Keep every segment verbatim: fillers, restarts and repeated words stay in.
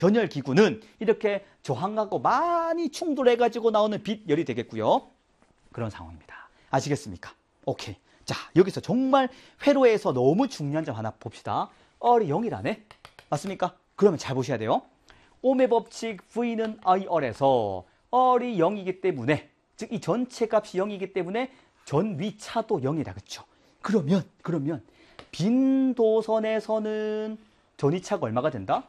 전열기구는 이렇게 저항하고 많이 충돌해가지고 나오는 빛열이 되겠고요. 그런 상황입니다. 아시겠습니까? 오케이. 자, 여기서 정말 회로에서 너무 중요한 점 하나 봅시다. R이 영이라네? 맞습니까? 그러면 잘 보셔야 돼요. 옴의 법칙 V는 아이알에서 R이 영이기 때문에, 즉 이 전체 값이 영이기 때문에 전위차도 영이다. 그렇죠? 그러면 그러면 빈 도선에서는 전위차가 얼마가 된다?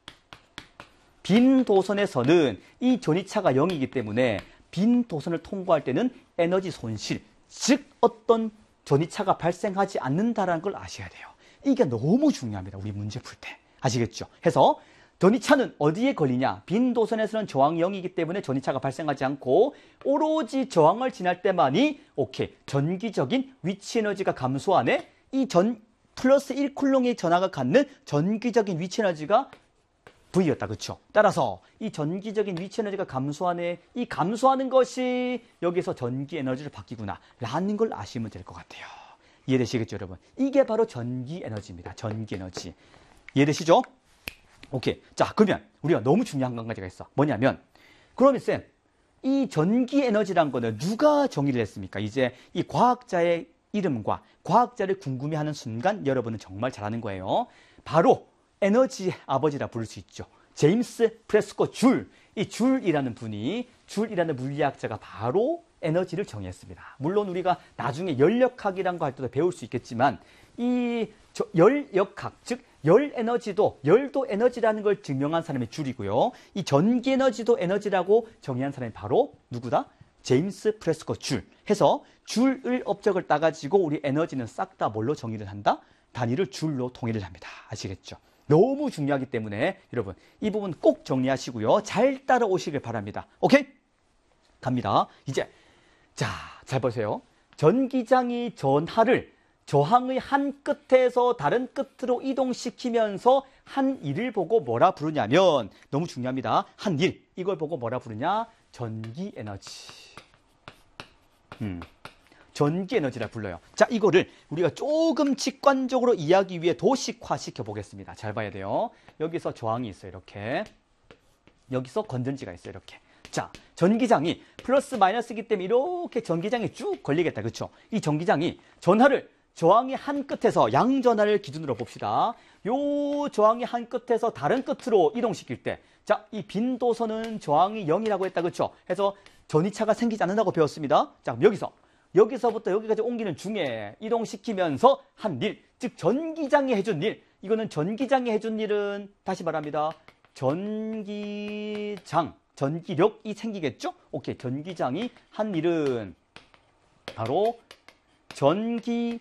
빈 도선에서는 이 전위차가 영이기 때문에 빈 도선을 통과할 때는 에너지 손실, 즉 어떤 전위차가 발생하지 않는다는 걸 아셔야 돼요. 이게 너무 중요합니다. 우리 문제 풀 때. 아시겠죠? 해서 전위차는 어디에 걸리냐? 빈 도선에서는 저항이 영이기 때문에 전위차가 발생하지 않고 오로지 저항을 지날 때만이 오케이 전기적인 위치 에너지가 감소하네. 이 전 플러스 일 쿨롱의 전하가 갖는 전기적인 위치 에너지가 V였다. 그렇죠? 따라서 이 전기적인 위치 에너지가 감소하네. 이 감소하는 것이 여기서 전기 에너지를 바뀌구나 라는 걸 아시면 될 것 같아요. 이해되시겠죠, 여러분? 이게 바로 전기 에너지입니다. 전기 에너지. 이해되시죠? 오케이. 자, 그러면 우리가 너무 중요한 한 가지가 있어. 뭐냐면, 그러면 쌤, 이 전기 에너지란 거는 누가 정의를 했습니까? 이제 이 과학자의 이름과 과학자를 궁금해하는 순간 여러분은 정말 잘하는 거예요. 바로 에너지의 아버지라 부를 수 있죠. 제임스 프레스코 줄. 이 줄이라는 분이, 줄이라는 물리학자가 바로 에너지를 정의했습니다. 물론 우리가 나중에 열역학이란 거 할 때도 배울 수 있겠지만 이 열역학, 즉 열 에너지도, 열도 에너지라는 걸 증명한 사람이 줄이고요. 이 전기 에너지도 에너지라고 정의한 사람이 바로 누구다? 제임스 프레스코 줄. 해서 줄을 업적을 따가지고 우리 에너지는 싹 다 뭘로 정의를 한다? 단위를 줄로 통일을 합니다. 아시겠죠? 너무 중요하기 때문에 여러분 이 부분 꼭 정리하시고요. 잘 따라오시길 바랍니다. 오케이? 갑니다. 이제 자, 잘 보세요. 전기장이 전하를 저항의 한 끝에서 다른 끝으로 이동시키면서 한 일을 보고 뭐라 부르냐면, 너무 중요합니다. 한 일, 이걸 보고 뭐라 부르냐? 전기 에너지. 음, 전기 에너지라 불러요. 자, 이거를 우리가 조금 직관적으로 이해하기 위해 도식화 시켜보겠습니다. 잘 봐야 돼요. 여기서 저항이 있어요. 이렇게. 여기서 건전지가 있어요. 이렇게. 자, 전기장이 플러스 마이너스이기 때문에 이렇게 전기장이 쭉 걸리겠다. 그렇죠? 이 전기장이 전하를 저항의 한 끝에서 양전하를 기준으로 봅시다. 요 저항의 한 끝에서 다른 끝으로 이동시킬 때, 자, 이 빈 도선은 저항이 영이라고 했다. 그렇죠? 해서 전위차가 생기지 않는다고 배웠습니다. 자, 그럼 여기서 여기서부터 여기까지 옮기는 중에 이동시키면서 한 일, 즉 전기장이 해준 일. 이거는 전기장이 해준 일은 다시 말합니다. 전기장, 전기력이 생기겠죠? 오케이, 전기장이 한 일은 바로 전기력에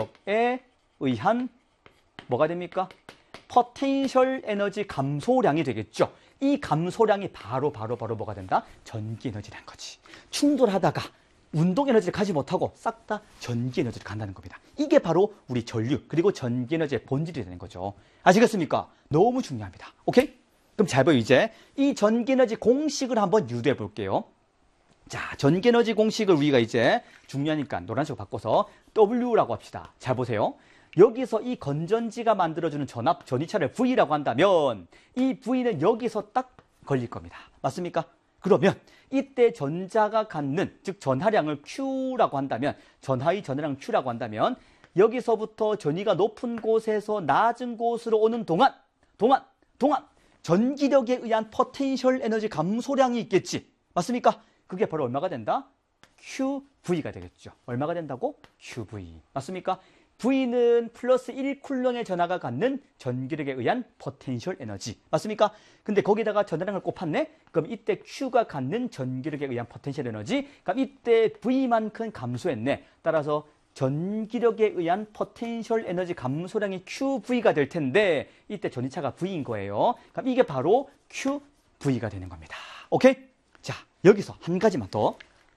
의한 뭐가 됩니까? 포텐셜 에너지 감소량이 되겠죠. 이 감소량이 바로 바로 바로 뭐가 된다? 전기 에너지라는 거지. 충돌하다가 운동 에너지를 가지 못하고 싹 다 전기 에너지를 간다는 겁니다. 이게 바로 우리 전류 그리고 전기 에너지의 본질이 되는 거죠. 아시겠습니까? 너무 중요합니다. 오케이? 그럼 잘 보여. 이제 이 전기 에너지 공식을 한번 유도해 볼게요. 자, 전기 에너지 공식을 우리가 이제 중요하니까 노란색으로 바꿔서 W라고 합시다. 잘 보세요. 여기서 이 건전지가 만들어주는 전압, 전위차를 V라고 한다면 이 V는 여기서 딱 걸릴 겁니다. 맞습니까? 그러면 이때 전자가 갖는, 즉 전하량을 Q라고 한다면, 전하의 전하량 Q라고 한다면 여기서부터 전위가 높은 곳에서 낮은 곳으로 오는 동안, 동안, 동안 전기력에 의한 포텐셜 에너지 감소량이 있겠지. 맞습니까? 그게 바로 얼마가 된다? 큐브이가 되겠죠. 얼마가 된다고? 큐브이. 맞습니까? V는 플러스 일 쿨롱의 전하가 갖는 전기력에 의한 포텐셜 에너지. 맞습니까? 근데 거기다가 전하량을 곱했네? 그럼 이때 Q가 갖는 전기력에 의한 포텐셜 에너지. 그럼 이때 V만큼 감소했네. 따라서 전기력에 의한 포텐셜 에너지 감소량이 큐브이가 될 텐데 이때 전위차가 V인 거예요. 그럼 이게 바로 큐브이가 되는 겁니다. 오케이? 자, 여기서 한 가지만 더.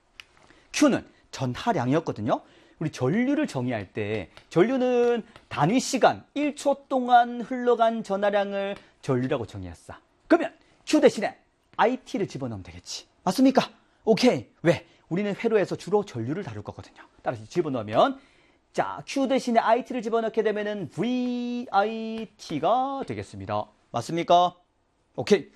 Q는 전하량이었거든요. 우리 전류를 정의할 때 전류는 단위 시간 일 초 동안 흘러간 전하량을 전류라고 정의했어. 그러면 Q 대신에 아이티를 집어넣으면 되겠지. 맞습니까? 오케이. 왜? 우리는 회로에서 주로 전류를 다룰 거거든요. 따라서 집어넣으면 자, Q 대신에 아이티를 집어넣게 되면은 브이아이티가 되겠습니다. 맞습니까? 오케이.